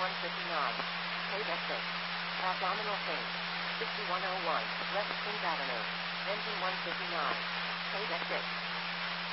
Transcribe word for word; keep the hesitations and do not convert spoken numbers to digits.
one fifty-nine. Code exit. Abdominal pain. sixty-one oh one. West Kings Avenue. Engine one fifty-nine. Code exit.